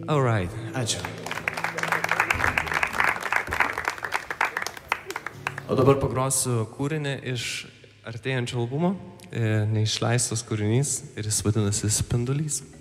All right, ačiū. O dabar pagrosiu kūrinį iš artėjančio albumo, neišleistas kūrinys ir jis vadinasi Spindulys.